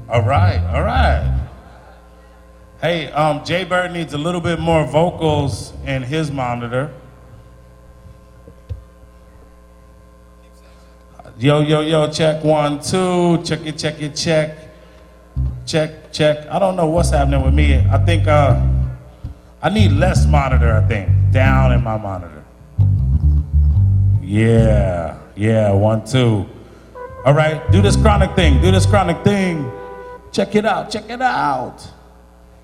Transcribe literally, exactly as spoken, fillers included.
All right, all right. Hey, um, Jay Bird needs a little bit more vocals in his monitor. Yo, yo, yo, check one, two, check it, check it, check. Check, check. I don't know what's happening with me. I think uh, I need less monitor, I think. Down in my monitor. Yeah, yeah, one, two. All right, do this chronic thing, do this chronic thing. Check it out, check it out.